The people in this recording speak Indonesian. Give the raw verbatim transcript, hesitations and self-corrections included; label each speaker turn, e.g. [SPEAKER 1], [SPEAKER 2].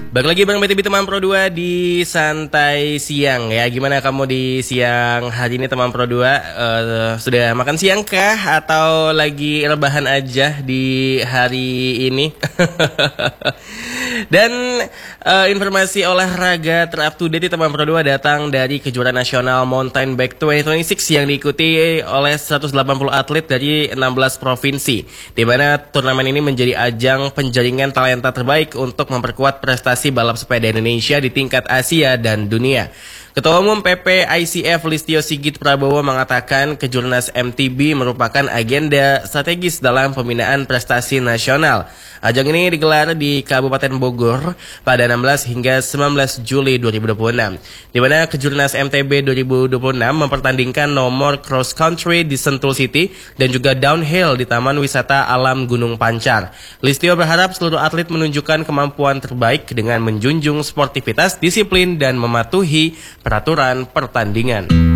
[SPEAKER 1] Balik lagi Bang B T B teman Pro dua di Santai Siang ya. Gimana kamu di siang hari ini teman Pro dua? Uh, sudah makan siang kah? Atau lagi rebahan aja di hari ini? Dan uh, informasi olahraga ter-up to date di teman Pro dua datang dari kejuaraan nasional Mountain Bike dua ribu dua puluh enam yang diikuti oleh seratus delapan puluh atlet dari enam belas provinsi, di mana turnamen ini menjadi ajang penjaringan talenta terbaik untuk memperkuat prestasi balap sepeda Indonesia di tingkat Asia dan dunia. Ketua Umum P P I C F Listio Sigit Prabowo mengatakan Kejurnas M T B merupakan agenda strategis dalam pembinaan prestasi nasional. Ajang ini digelar di Kabupaten Bogor pada enam belas hingga sembilan belas Juli dua ribu dua puluh enam, di mana Kejurnas M T B dua ribu dua puluh enam mempertandingkan nomor cross country di Sentul City dan juga downhill di Taman Wisata Alam Gunung Pancar. Listio berharap seluruh atlet menunjukkan kemampuan terbaik dengan menjunjung sportivitas, disiplin, dan mematuhi peraturan pertandingan.